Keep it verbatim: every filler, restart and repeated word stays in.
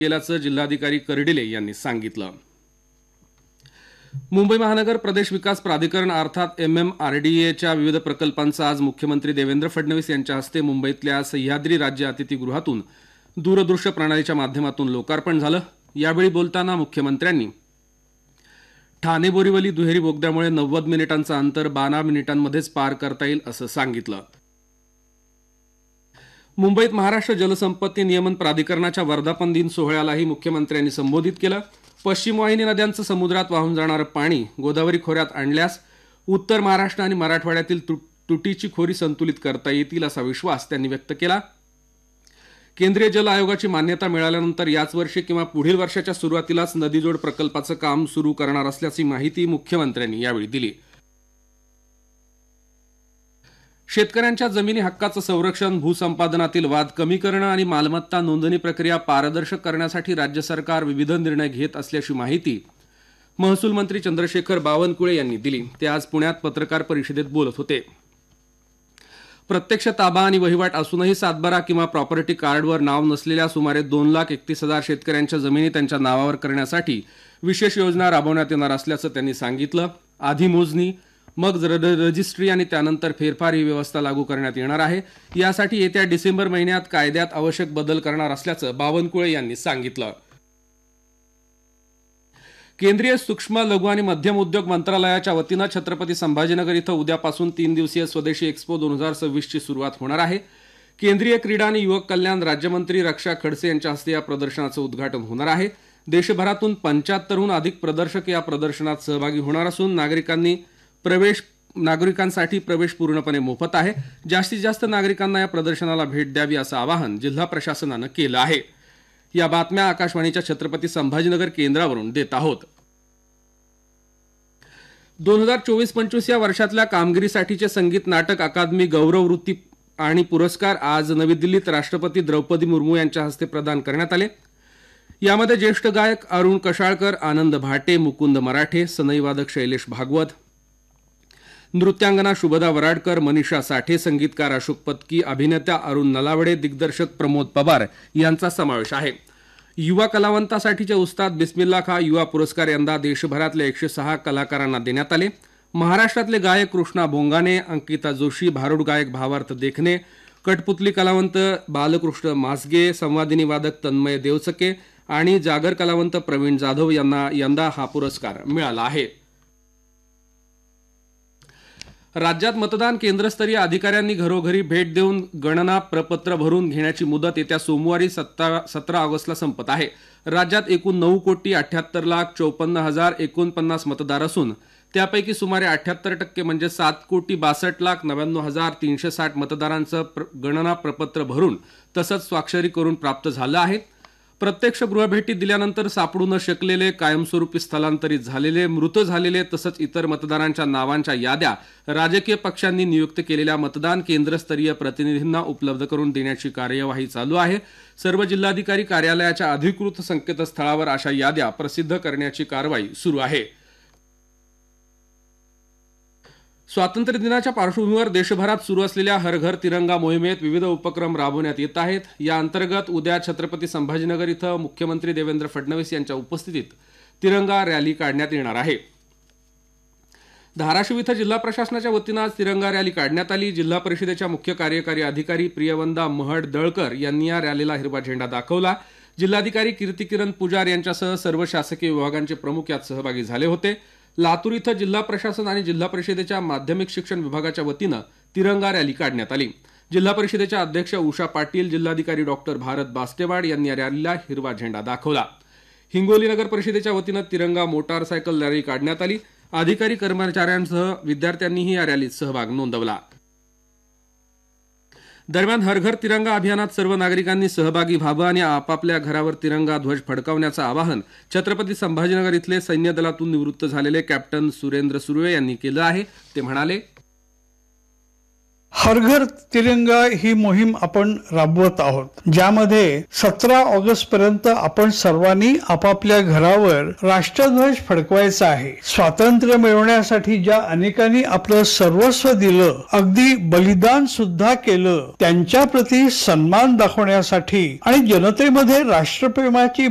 केल्याचं जिल्हाधिकारी कर्डिले यांनी सांगितलं. मुंबई महानगर प्रदेश विकास प्राधिकरण अर्थात एम एम आर डी एच्या विविध प्रकल्पांचं आज मुख्यमंत्री देवेंद्र फडणवीस यांच्या हस्ते मुंबईतल्या सह्याद्री राज्य अतिथीगृहातून दूरदृश्य प्रणालीच्या माध्यमातून लोकार्पण झालं. यावेळी बोलताना मुख्यमंत्र्यांनी ठाणे बोरीवली दुहेरी बोगद्यामुळे नव्वद मिनिटांचं अंतर बारा मिनिटांमध्येच पार करता येईल असं सांगितलं. मुंबईत महाराष्ट्र जलसंपत्ती नियमन प्राधिकरणाच्या वर्धापन दिन सोहळ्यालाही मुख्यमंत्र्यांनी संबोधित केलं. पश्चिम वाहिनी नद्यांचं समुद्रात वाहून जाणारं पाणी गोदावरी खोऱ्यात आणल्यास उत्तर महाराष्ट्र आणि मराठवाड्यातील तुटीची खोरी संतुलित करता येतील असा विश्वास त्यांनी व्यक्त केला. केंद्रीय जल आयोगाची मान्यता मिळाल्यानंतर याच वर्षी किंवा पुढील वर्षाच्या सुरुवातीलाच नदीजोड प्रकल्पाचं काम सुरू करणार असल्याची माहिती मुख्यमंत्र्यांनी यावेळी दिली. शेतकऱ्यांच्या जमिनी हक्काचं संरक्षण, भूसंपादनातील वाद कमी करणं आणि मालमत्ता नोंदणी प्रक्रिया पारदर्शक करण्यासाठी राज्य सरकार विविध निर्णय घेत असल्याची माहिती महसूल मंत्री चंद्रशेखर बावनकुळे यांनी दिली. ते आज पुण्यात पत्रकार परिषदेत बोलत होते. प्रत्यक्ष ताबा आणि वहिवाट असूनही सातबारा किंवा प्रॉपर्टी कार्डवर नाव नसलेल्या सुमारे दोन लाख एकतीस हजार शेतकऱ्यांच्या जमिनी त्यांच्या नावावर करण्यासाठी विशेष योजना राबवण्यात येणार असल्याचं त्यांनी सांगितलं. आधी मोजणी, मग रजिस्ट्री आणि त्यानंतर फेरफार ही व्यवस्था लागू करण्यात येणार आहे. यासाठी येत्या डिसेंबर महिन्यात कायद्यात आवश्यक बदल करणार असल्याचं बावनकुळे यांनी सांगितलं. केंद्रीय सूक्ष्म लघु आणि मध्यम उद्योग मंत्रालयाच्या वतीनं छत्रपती संभाजीनगर इथं उद्यापासून तीन दिवसीय स्वदेशी एक्स्पो दोन हजार सव्वीस ची सुरुवात होणार आहे. केंद्रीय क्रीडा आणि युवक कल्याण राज्यमंत्री रक्षा खडसे यांच्या हस्ते या प्रदर्शनाचं उद्घाटन होणार आहे. देशभरातून पंच्याहत्तरहून अधिक प्रदर्शक या प्रदर्शनात सहभागी होणार असून नागरिकांनी प्रवेश नागरिकांसाठी प्रवेश पूर्णपणे मोफत आहे. जास्तीत जास्त नागरिकांना या प्रदर्शनाला भेट द्यावी असं आवाहन जिल्हा प्रशासनानं केलं आहे. या बातम्या आकाशवाणीच्या छत्रपती संभाजीनगर केंद्रावरून देत आहोत. दोन हजार चोवीस पंचवीस या वर्षातल्या कामगिरीसाठीचे संगीत नाटक अकादमी गौरववृत्ती आणि पुरस्कार आज नवी दिल्लीत राष्ट्रपती द्रौपदी मुर्मू यांच्या हस्ते प्रदान करण्यात आले. यामध्ये ज्येष्ठ गायक अरुण कशाळकर, आनंद भाटे, मुकुंद मराठे, सनईवादक शैलेश भागवत, नृत्यांगना शुभदा वराडकर, मनीषा साठे, संगीतकार अशोक पत्की, अभिनेता अरुण नलावडे, दिग्दर्शक प्रमोद पवार यांचा समावेश आहे. युवा कलावंतासाठीचे उस्ताद बिस्मिल्ला खा युवा पुरस्कार यंदा देशभरातल्या एकशे सहा कलाकारांना देण्यात आले. महाराष्ट्रातले गायक कृष्णा बोंगाने, अंकिता जोशी, भारुड गायक भावार्थ देखणे, कठपुतली कलावंत बालकृष्ण मासगे, संवादिनी वादक तन्मय देवचके आणि जागर कलावंत प्रवीण जाधव यांना यंदा हा पुरस्कार मिळाला आहे. राज्यात मतदान केंद्रस्तरीय अधिकाऱ्यांनी घरोघरी भेट देऊन गणना प्रपत्र भरून घेण्याची मुदत येत्या सोमवारी सतरा ऑगस्टला संपत आहे. राज्यात एकूण नऊ कोटी अठ्याहत्तर लाख चौपन्न हजार एकोणपन्नास मतदार असून त्यापैकी सुमारे अठ्याहत्तर टक्के म्हणजे सात कोटी बासष्ट लाख नव्याण्णव हजार तीनशे साठ मतदारांचं गणना प्रपत्र भरून तसंच स्वाक्षरी करून प्राप्त झालं आहे. प्रत्यक्ष गृहभेटी दिल्यानंतर सापडू न शकलेले, कायमस्वरूपी स्थलांतरित झालेले, मृत झालेले तसंच इतर मतदारांच्या नावांच्या याद्या राजकीय पक्षांनी नियुक्त केलेल्या मतदान केंद्रस्तरीय प्रतिनिधींना उपलब्ध करून देण्याची कार्यवाही चालू आहे. सर्व जिल्हाधिकारी कार्यालयाच्या अधिकृत संकेतस्थळावर अशा याद्या प्रसिद्ध करण्याची कारवाई सुरू आहे. स्वातंत्र्य दिनाच्या पार्श्वभूमीवर देशभरात सुरू असलेल्या हर घर तिरंगा मोहिमेत विविध उपक्रम राबवण्यात येत आहेत. या अंतर्गत उद्या छत्रपती संभाजीनगर इथं मुख्यमंत्री देवेंद्र फडणवीस यांच्या उपस्थितीत तिरंगा रॅली काढण्यात येणार आहे. धाराशिव इथं जिल्हा प्रशासनाच्या वतीनं आज तिरंगा रॅली काढण्यात आली. जिल्हा परिषदेच्या मुख्य कार्यकारी अधिकारी प्रियवंदा महड दळकर यांनी या रॅलीला हिरवा झेंडा दाखवला. जिल्हाधिकारी कीर्तिकिरण पुजार यांच्यासह सर्व शासकीय विभागांचे प्रमुख यात सहभागी झाले होते. लातूर इथं जिल्हा प्रशासन आणि जिल्हा परिषदेच्या माध्यमिक शिक्षण विभागाच्या वतीनं तिरंगा रॅली काढण्यात आली. जिल्हा परिषदेच्या अध्यक्ष उषा पाटील, जिल्हाधिकारी डॉक्टर भारत बास्तेवाड यांनी या रॅलीला हिरवा झेंडा दाखवला. हिंगोली नगर परिषदेच्या वतीनं तिरंगा मोटारसायकल रॅली काढण्यात आली. अधिकारी कर्मचाऱ्यांसह विद्यार्थ्यांनीही या रॅलीत सहभाग नोंदवला. दरम्यान हर घर तिरंगा अभियानात सर्व नागरिकांनी सहभागी व्हावं आणि आपापल्या घरावर तिरंगा ध्वज फडकावण्याचं आवाहन छत्रपती संभाजीनगर इथले सैन्य दलातून निवृत्त झालेले कॅप्टन सुरेंद्र सुर्वे यांनी केलं आहे. ते म्हणाले, हर घर तिरंगा ही मोहीम आपण राबवत आहोत, ज्यामध्ये सतरा ऑगस्ट पर्यंत आपण सर्वांनी आपापल्या घरावर राष्ट्रध्वज फडकवायचा आहे. स्वातंत्र्य मिळवण्यासाठी ज्या अनेकांनी आपलं सर्वस्व दिलं, अगदी बलिदान सुद्धा केलं, त्यांच्या प्रती सन्मान दाखवण्यासाठी आणि जनतेमध्ये राष्ट्रप्रेमाची